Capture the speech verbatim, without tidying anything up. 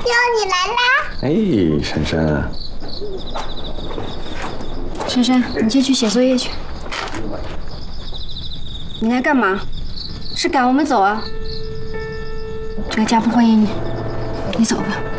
舅，你来啦！ 哎，珊珊， 珊珊，你先去写作业去。你来干嘛？是赶我们走啊？这个家不欢迎你，你走吧。